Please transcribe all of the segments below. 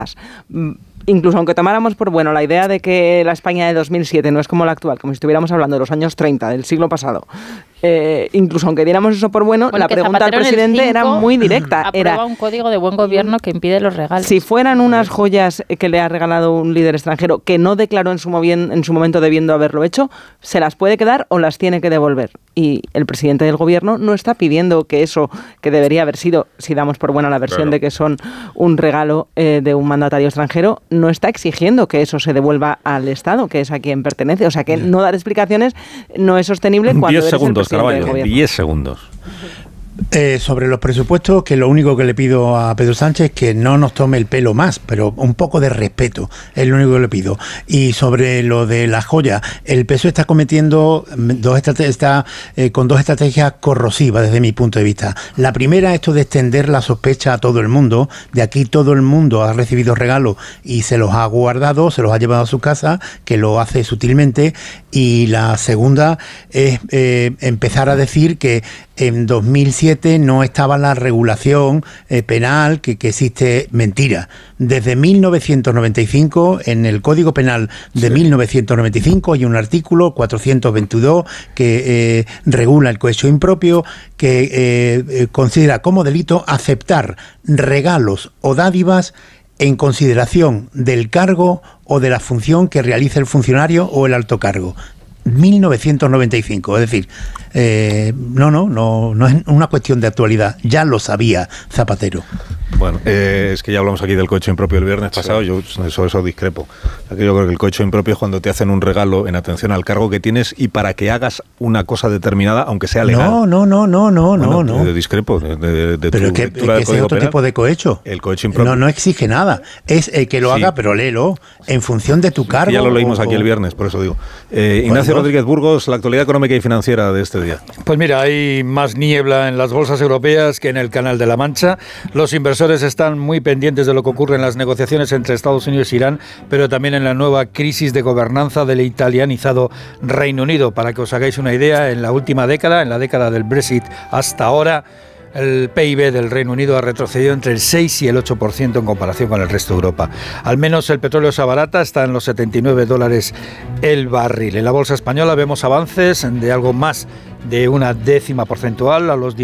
Incluso aunque tomáramos por bueno la idea de que la España de 2007 no es como la actual, como si estuviéramos hablando de los años 30 del siglo pasado, incluso aunque diéramos eso por bueno, la pregunta al presidente era muy directa. Aprueba un código de buen gobierno que impide los regalos. Si fueran unas joyas que le ha regalado un líder extranjero que no declaró en su momento debiendo haberlo hecho, se las puede quedar o las tiene que devolver. Y el presidente del gobierno no está pidiendo que eso, que debería haber sido, si damos por buena la versión de que son un regalo de un mandatario extranjero, no está exigiendo que eso se devuelva al Estado, que es a quien pertenece. O sea que no dar explicaciones no es sostenible cuando eres el presidente del gobierno. 10 segundos. Sobre los presupuestos, que lo único que le pido a Pedro Sánchez es que no nos tome el pelo más, pero un poco de respeto, es lo único que le pido. Y sobre lo de la joya, el PSOE está cometiendo con dos estrategias corrosivas desde mi punto de vista. La primera, esto de extender la sospecha a todo el mundo. De aquí todo el mundo ha recibido regalos y se los ha guardado, se los ha llevado a su casa, que lo hace sutilmente. Y la segunda es empezar a decir que en 2007 no estaba la regulación penal que existe. Mentira. Desde 1995, en el Código Penal de 1995, hay un artículo 422 que regula el cohecho impropio, que considera como delito aceptar regalos o dádivas en consideración del cargo o de la función que realice el funcionario o el alto cargo. 1995, es decir, no es una cuestión de actualidad, ya lo sabía Zapatero. Bueno, es que ya hablamos aquí del cohecho impropio el viernes pasado, yo eso discrepo. Aquí yo creo que el cohecho impropio es cuando te hacen un regalo en atención al cargo que tienes y para que hagas una cosa determinada, aunque sea legal. No. Discrepo de pero tu que lectura del es Código otro Penal. tipo de cohecho. El cohecho impropio. No exige nada. Es que lo haga, pero léelo en función de tu cargo. Ya lo leímos aquí el viernes, por eso digo. Ignacio Rodríguez Burgos, la actualidad económica y financiera de este día. Pues mira, hay más niebla en las bolsas europeas que en el Canal de la Mancha. Los inversores están muy pendientes de lo que ocurre en las negociaciones entre Estados Unidos e Irán, pero también en la nueva crisis de gobernanza del italianizado Reino Unido. Para que os hagáis una idea, en la última década, en la década del Brexit hasta ahora, el PIB del Reino Unido ha retrocedido entre el 6 y el 8% en comparación con el resto de Europa. Al menos el petróleo se abarata, está en los $79 el barril. En la bolsa española vemos avances de algo más de una décima porcentual a los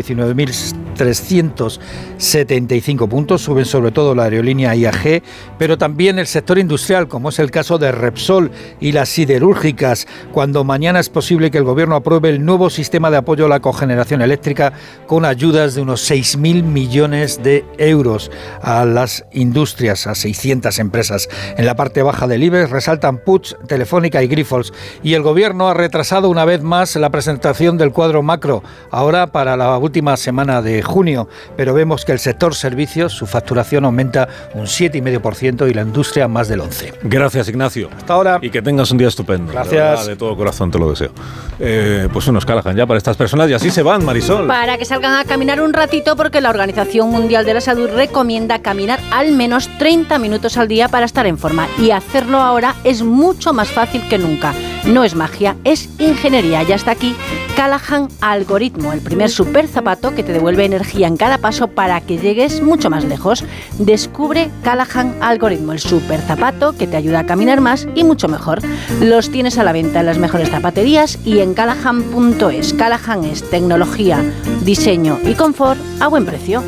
19.375 puntos. Suben sobre todo la aerolínea IAG, pero también el sector industrial, como es el caso de Repsol y las siderúrgicas, cuando mañana es posible que el gobierno apruebe el nuevo sistema de apoyo a la cogeneración eléctrica con ayudas de unos 6.000 millones de euros a las industrias, a 600 empresas. En la parte baja del IBEX resaltan Puig, Telefónica y Grifols. Y el gobierno ha retrasado una vez más la presentación del cuadro macro, ahora para la última semana de junio, pero vemos que el sector servicios, su facturación aumenta un 7,5% y la industria más del 11%. Gracias, Ignacio. Hasta ahora. Y que tengas un día estupendo. Gracias. De todo corazón te lo deseo. Pues unos Callahan ya para estas personas y así se van, Marisol. Para que salgan a caminar un ratito, porque la Organización Mundial de la Salud recomienda caminar al menos 30 minutos al día para estar en forma. Y hacerlo ahora es mucho más fácil que nunca. No es magia, es ingeniería. Ya está aquí Callahan Algoritmo, el primer super zapato que te devuelve energía en cada paso para que llegues mucho más lejos. Descubre Callahan Algoritmo, el super zapato que te ayuda a caminar más y mucho mejor. Los tienes a la venta en las mejores zapaterías y en callahan.es. Callahan es tecnología, diseño y confort a buen precio.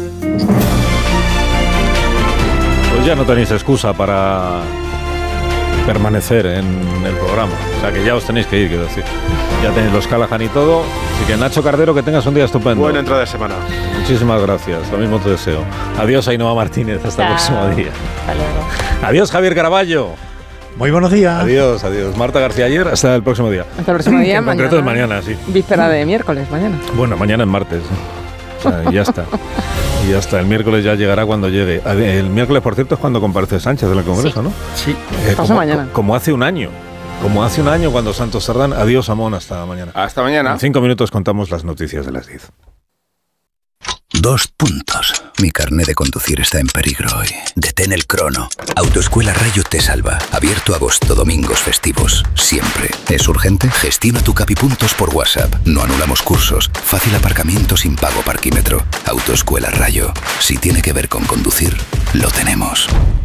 Pues ya no tenéis excusa para permanecer en el programa. O sea que ya os tenéis que ir, quiero decir. Ya tenéis los Callahan y todo. Así que Nacho Cardero, que tengas un día estupendo. Buena entrada de semana. Muchísimas gracias. Lo mismo te deseo. Adiós, Ainhoa Martínez. Hasta el próximo día. Hasta luego. Adiós, Javier Caraballo. Muy buenos días. Adiós. Marta García Ayer. Hasta el próximo día. Hasta el próximo día. En concreto es mañana, sí. Víspera de miércoles, mañana. Bueno, mañana es martes. O sea, y ya está. Y ya está. El miércoles ya llegará cuando llegue. El miércoles, por cierto, es cuando comparece Sánchez en el Congreso, ¿no? Sí. Pasa mañana. Como hace un año. Como hace un año cuando Santos Sardán. Adiós, Amón. Hasta mañana. Hasta mañana. En 5 minutos contamos las noticias de las 10. 2 puntos. Mi carné de conducir está en peligro hoy. Detén el crono. Autoescuela Rayo te salva. Abierto agosto, domingos, festivos. Siempre. ¿Es urgente? Gestiona tu Capipuntos por WhatsApp. No anulamos cursos. Fácil aparcamiento sin pago parquímetro. Autoescuela Rayo. Si tiene que ver con conducir, lo tenemos.